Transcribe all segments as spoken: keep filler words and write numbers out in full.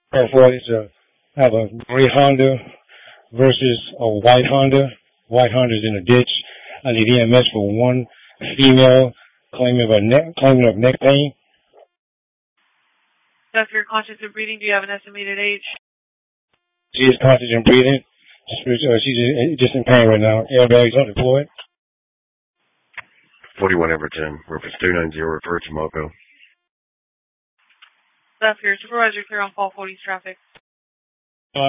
Therefore, it's a have a gray Honda versus a white Honda. White Honda's in a ditch. I need E M S for one female claiming of a neck claiming of neck pain. If you're conscious of breathing, do you have an estimated age? She is conscious and breathing. Uh, she's just in pain right now. Airbags are deployed. forty-one Everton, Rufus two nine zero, refer to Moco. That's your supervisor clear on Fall forty's traffic. Uh,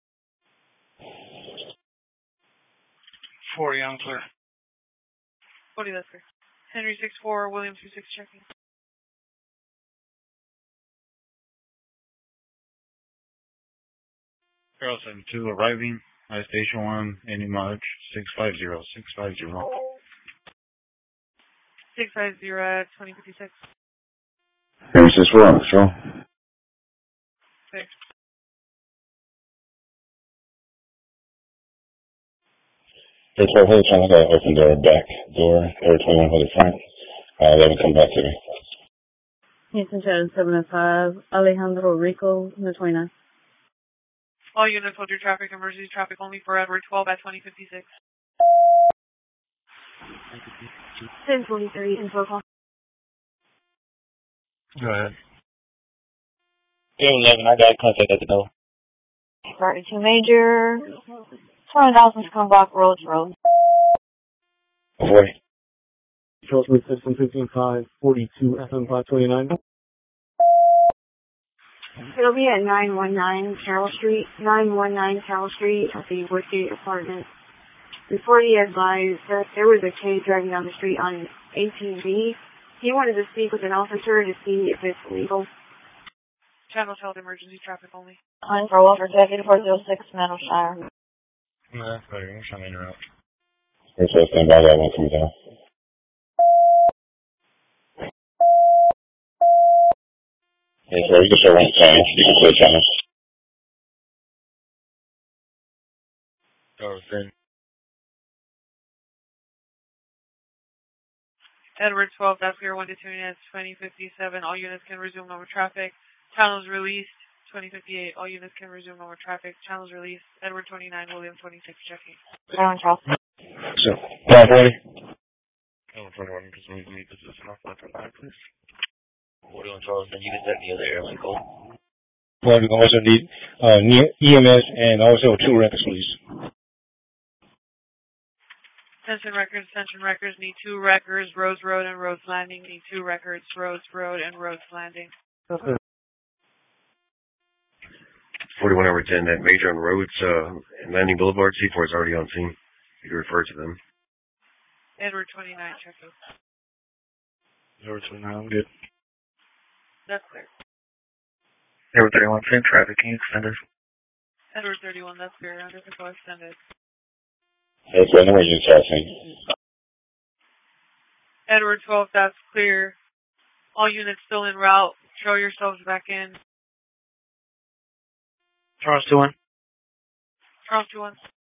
forty on clear. forty, that's clear. Henry six four, William two six checking. Carol seven two arriving at station one, any March six five zero, six five zero. six five zero at twenty fifty-six. Henry six four, control. Six. They're twelve hold trying to open their back door. They're twenty-one hold it front. Uh, let them come back to me. Houston Channel seven oh five, Alejandro Rico, number twenty-nine. All units hold your traffic emergency traffic only for Edward twelve at twenty fifty-six. ten twenty-three, info call. Go ahead. ten eleven, I got contact at the door. thirty-two Major, twenty thousand Scumbag Roads Road. forty. Charleston System fifteen five forty-two F M five twenty-nine. It'll be at nine one nine Carroll Street, nine one nine Carroll Street at the Woodgate apartment. Before he advised that there was a kid driving down the street on A T V, he wanted to speak with an officer to see if it's legal. Channels held emergency traffic only. I'm for Walter Executive four oh six, Meadowshire. No, that's better. I'm trying to interrupt. First, let's stand by that one coming down. Yes, sir. You can show one change. You can clear channels. Charleston. Edward twelve, that's clear one to two units, twenty fifty-seven. All units can resume normal traffic. Channels released, twenty fifty-eight. All units can resume normal traffic. Channels released. Edward twenty-nine, William twenty-six checking. Aaron Charleston. So, five forty. Carol twenty-one, just need to meet this is enough left for back, please. forty on Charleston, you can set the other airline code. Well, we also need uh, E M S and also two records, please. Attention records, attention records, need two records, Rose Road and Rose Landing, need two records, Rose Road and Rose Landing. Okay. forty-one over ten, that Major on Roads, uh, and Landing Boulevard, C four is already on scene. You can refer to them. Edward twenty-nine checking. Edward twenty-nine, I'm good. That's clear. Edward thirty-one, same traffic, can you extend it? Edward thirty-one, that's clear, under control extended. Yes, sir. No emergency traffic. Edward twelve, that's clear. All units still en route. Show yourselves back in. Charles two one. Charles two one.